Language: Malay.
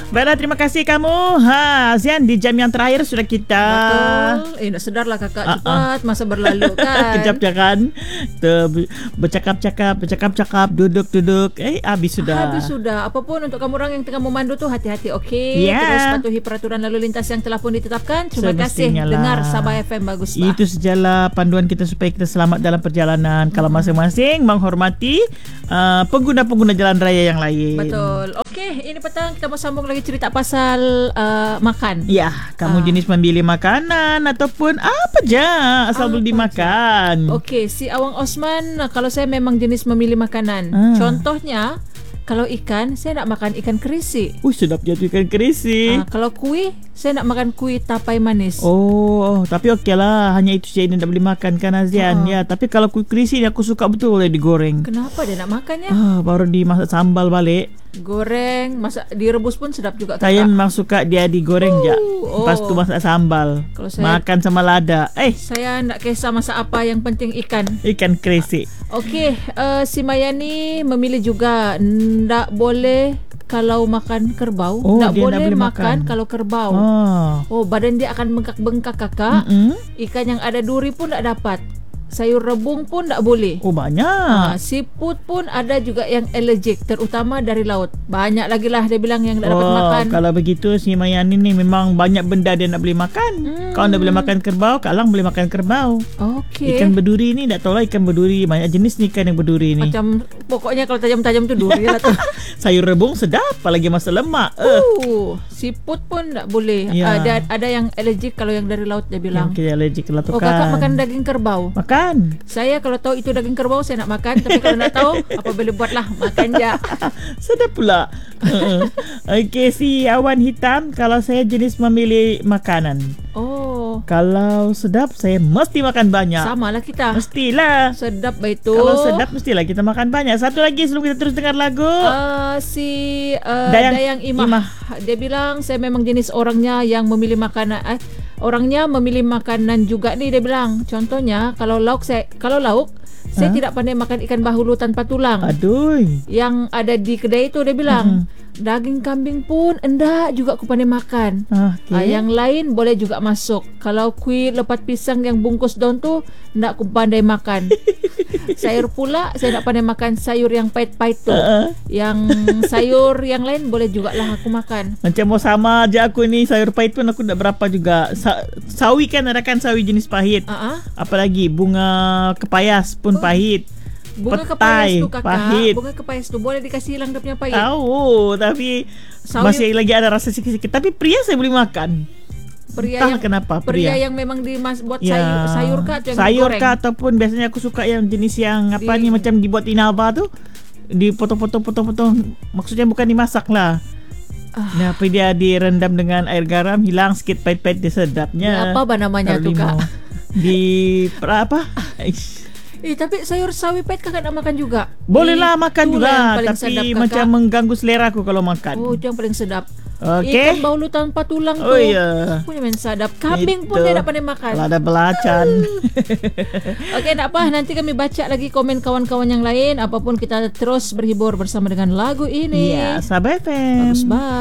Baiklah, terima kasih kamu. Zian, di jam yang terakhir sudah kita. Betul. Nak sedarlah kakak cepat masa berlalu kan. Kejap je kan. Bercakap-cakap, duduk. Habis sudah. Habis sudah. Apapun untuk kamu orang yang tengah memandu tu, hati-hati, okey. Yeah. Terus patuhi peraturan lalu lintas yang telah pun ditetapkan. Terima kasih dengar Sabah FM baguslah. Itu sajalah panduan kita supaya kita selamat dalam perjalanan. Kalau masing-masing menghormati pengguna-pengguna jalan raya yang lain. Betul. Okey, ini petang kita mau sambung lagi cerita pasal makan. Ya, kamu jenis memilih makanan ataupun apa je asal boleh dimakan. Okey, si Awang Osman, kalau saya memang jenis memilih makanan. Contohnya, kalau ikan, saya nak makan ikan kerisi. Sedap jatuh ikan kerisi. Kalau kuih, saya nak makan kuih tapai manis. Tapi okey lah. Hanya itu saja yang tak boleh makan kan Azian. Ya, tapi kalau kuih kerisi ni aku suka betul boleh digoreng. Kenapa dia nak makannya? Baru dimasak sambal balik. Goreng, masak, direbus pun sedap juga. Saya memang suka dia digoreng je. Lepas tu masak sambal. Kalau saya, makan sama lada. Saya nak kisah masak apa, yang penting ikan. Ikan kerisi. Okey, si Mayani memilih juga tak boleh kalau makan kerbau. Tak boleh makan kalau kerbau. Badan dia akan bengkak-bengkak kakak. Ikan yang ada duri pun tak dapat. Sayur rebung pun tak boleh. Banyak. Seafood pun ada juga yang allergic, terutama dari laut. Banyak lagi lah dia bilang yang tak dapat makan. Kalau begitu si Mayani ni memang banyak benda dia nak boleh makan. Kalau nak boleh makan kerbau, Kak Lang boleh makan kerbau. Okey. Ikan berduri ni tak tahu lah ikan berduri. Banyak jenis ni ikan yang berduri ni. Macam pokoknya kalau tajam-tajam tu duri lah tu. Sayur rebung sedap, apalagi masa lemak. Seafood pun tak boleh. Ada yang allergic kalau yang dari laut dia bilang. Yang allergic lah tu kan. Kakak makan daging kerbau? Makan. Saya kalau tahu itu daging kerbau saya nak makan. Tapi kalau nak tahu apa boleh buatlah, makan je. Sedap pula. Okey, si awan hitam, kalau saya jenis memilih makanan. Kalau sedap saya mesti makan banyak. Sama lah kita. Mestilah. Sedap itu. Kalau sedap mestilah kita makan banyak. Satu lagi sebelum kita terus dengar lagu. Si Dayang Imah. Dia bilang saya memang jenis orangnya yang memilih makanan. Orangnya memilih makanan juga ni dia bilang. Contohnya kalau lauk saya tidak pandai makan ikan bahulu tanpa tulang. Aduh. Yang ada di kedai itu dia bilang. Daging kambing pun endak juga aku pandai makan. Yang lain boleh juga masuk. Kalau kuih lepat pisang yang bungkus daun tu endak aku pandai makan. Sayur pula saya nak pandai makan sayur yang pahit-pahit tu. Yang sayur yang lain boleh jugalah aku makan. Macam mau sama aja aku ni. Sayur pahit pun aku tak berapa juga. Sawi kan ada kan sawi jenis pahit. Apalagi bunga kepayas pun pahit. Bunga kepayas tu kakak pahit. Bunga kepayas tu boleh dikasih hilang dia punya pahit. Tahu, tapi masih lagi ada rasa sikit-sikit. Tapi pria saya boleh makan. Pria yang kenapa pria yang memang buat sayur kah atau yang sayur digoreng? Kah ataupun biasanya aku suka yang jenis yang apa ni macam dibuat inaba tu, dipotong-potong, maksudnya bukan dimasak lah. Tapi dia direndam dengan air garam, hilang sikit pahit-pahit dia sedapnya. Apa namanya tu kak? Di apa? Tapi sayur sawi pahit kakak nak makan juga? Boleh lah makan juga, tapi sedap, macam mengganggu selera aku kalau makan. Itu yang paling sedap. Ikan bahulu tanpa tulang tu. Punya main sedap. Kambing pun dia tak pandai makan. Kalau ada belacan. Okey, tak apa. Nanti kami baca lagi komen kawan-kawan yang lain. Apapun kita terus berhibur bersama dengan lagu ini. Ya, Sabah FM. Bagus banget.